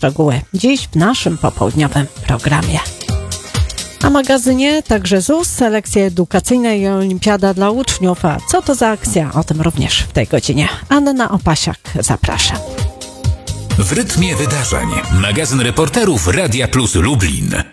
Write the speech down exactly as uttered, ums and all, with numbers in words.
szczegóły dziś w naszym popołudniowym programie. A magazynie także Z U S, selekcje edukacyjne i olimpiada dla uczniów. A co to za akcja? O tym również w tej godzinie. Anna Opasiak, zapraszam. W rytmie wydarzeń. Magazyn reporterów Radia Plus Lublin.